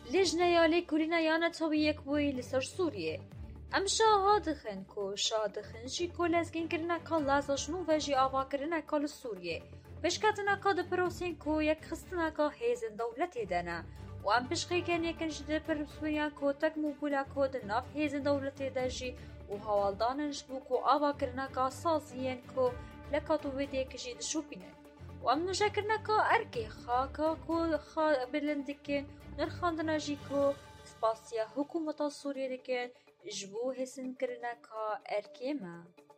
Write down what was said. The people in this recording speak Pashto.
لجنه یالی کورینه یانه تاوی یک بوی لسر سوریه. ام شاها دخن کو شا دخن جی کو لزگین کرنه کال لازشنو و جی آوا کرنه کال سوریه. بشکتنه که ده پروسین کو یک خستنه که هیزن دولتی دنه. و ام بشقی کن یکن جده پروسیان کو تک موبولا کو ده ناف هیزن دولتی ده جی و حوالدانش بو کو آوا کرنه که سازین کو لکاتو ویده کجی ده شوپینه. و ام نوشا کرنه که ارکی خاکا کو خا بلندکن نرخاندنه جی کو سپاسیا حکومتا سوریه دکن جبو حسن کرنه که ارکی ما.